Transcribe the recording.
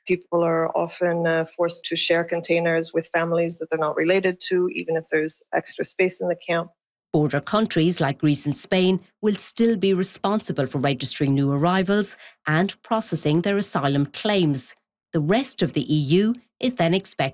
People are often forced to share containers with families that they're not related to, even if there's extra space in the camp. Border countries like Greece and Spain will still be responsible for registering new arrivals and processing their asylum claims. The rest of the EU is then expected